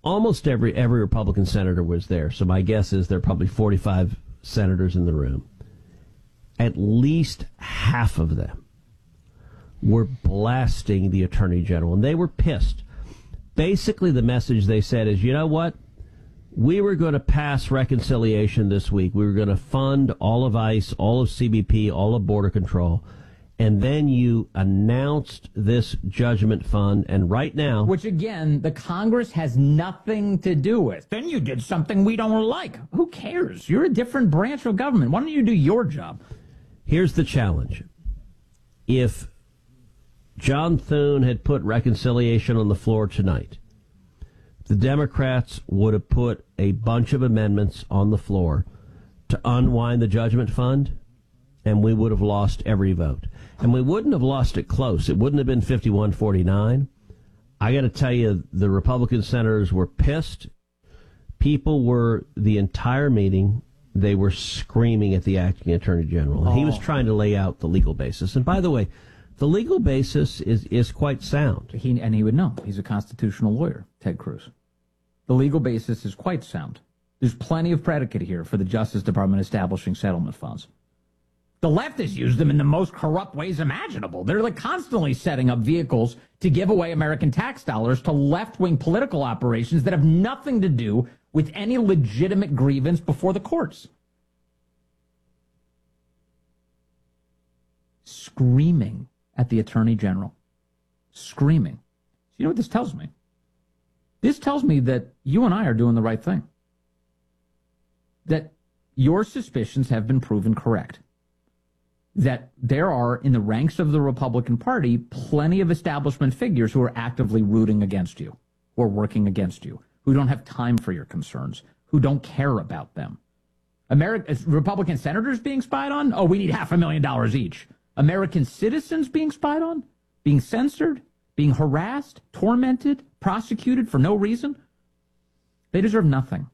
almost every Republican senator was there. So my guess is there are probably 45 senators in the room. At least half of them were blasting the Attorney General, and they were pissed. Basically, the message they said is, you know what? We were going to pass reconciliation this week. We were going to fund all of ICE, all of CBP, all of Border Control. And then you announced this judgment fund, and right now... Which, again, the Congress has nothing to do with. Then you did something we don't like. Who cares? You're a different branch of government. Why don't you do your job? Here's the challenge. If John Thune had put reconciliation on the floor tonight, the Democrats would have put a bunch of amendments on the floor to unwind the judgment fund, and we would have lost every vote. And we wouldn't have lost it close. It wouldn't have been 51-49. I got to tell you, the Republican senators were pissed. People were, the entire meeting, they were screaming at the acting Attorney General. And he was trying to lay out the legal basis. And by the way, the legal basis is quite sound. He would know. He's a constitutional lawyer, Ted Cruz. The legal basis is quite sound. There's plenty of predicate here for the Justice Department establishing settlement funds. The left has used them in the most corrupt ways imaginable. They're like constantly setting up vehicles to give away American tax dollars to left-wing political operations that have nothing to do with any legitimate grievance before the courts. Screaming at the Attorney General. Screaming. You know what this tells me? This tells me that you and I are doing the right thing. That your suspicions have been proven correct. That there are, in the ranks of the Republican Party, plenty of establishment figures who are actively rooting against you, who are working against you, who don't have time for your concerns, who don't care about them. Republican senators being spied on? Oh, we need $500,000 each. American citizens being spied on? Being censored? Being harassed? Tormented? Prosecuted for no reason? They deserve nothing.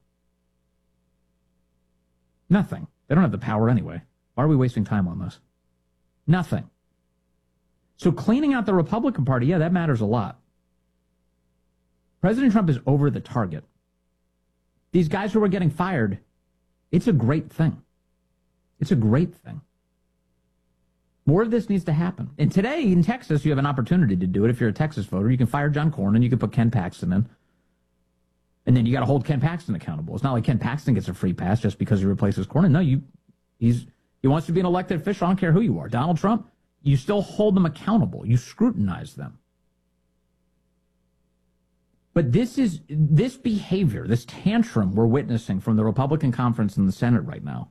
Nothing. They don't have the power anyway. Why are we wasting time on this? Nothing. So cleaning out the Republican Party, yeah, that matters a lot. President Trump is over the target. These guys who are getting fired, it's a great thing. It's a great thing. More of this needs to happen. And today in Texas, you have an opportunity to do it. If you're a Texas voter, you can fire John Cornyn, you can put Ken Paxton in. And then you got to hold Ken Paxton accountable. It's not like Ken Paxton gets a free pass just because he replaces Cornyn. No, he wants to be an elected official. I don't care who you are. Donald Trump, you still hold them accountable. You scrutinize them. But this behavior, this tantrum we're witnessing from the Republican conference in the Senate right now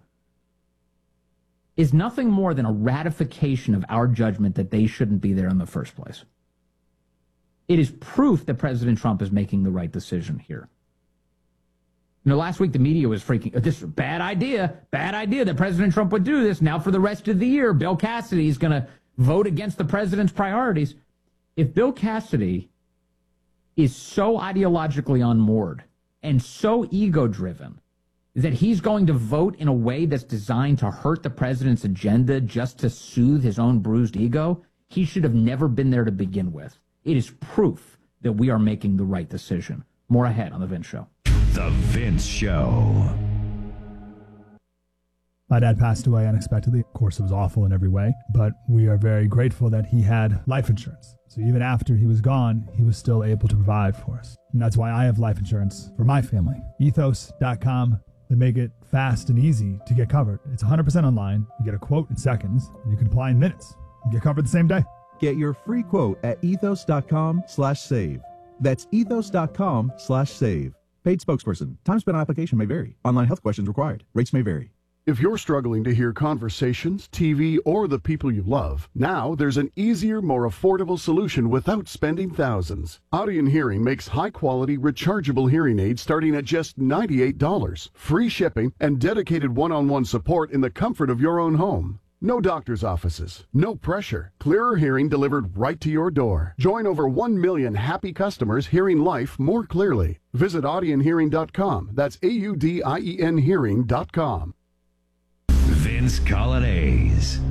is nothing more than a ratification of our judgment that they shouldn't be there in the first place. It is proof that President Trump is making the right decision here. You know, last week the media was freaking, this is a bad idea that President Trump would do this. Now for the rest of the year, Bill Cassidy is going to vote against the president's priorities. If Bill Cassidy is so ideologically unmoored and so ego-driven that he's going to vote in a way that's designed to hurt the president's agenda just to soothe his own bruised ego, he should have never been there to begin with. It is proof that we are making the right decision. More ahead on The Vince Show. The Vince Show. My dad passed away unexpectedly. Of course, it was awful in every way, but we are very grateful that he had life insurance. So even after he was gone, he was still able to provide for us. And that's why I have life insurance for my family. Ethos.com. They make it fast and easy to get covered. It's 100% online. You get a quote in seconds. And you can apply in minutes. You get covered the same day. Get your free quote at ethos.com/save. That's ethos.com/save. Paid spokesperson. Time spent on application may vary. Online health questions required. Rates may vary. If you're struggling to hear conversations, TV, or the people you love, now there's an easier, more affordable solution without spending thousands. Audion Hearing makes high-quality, rechargeable hearing aids starting at just $98. Free shipping and dedicated one-on-one support in the comfort of your own home. No doctor's offices, no pressure. Clearer hearing delivered right to your door. Join over 1 million happy customers hearing life more clearly. Visit audionhearing.com. That's AUDIEN hearing.com. Vince Colonnese.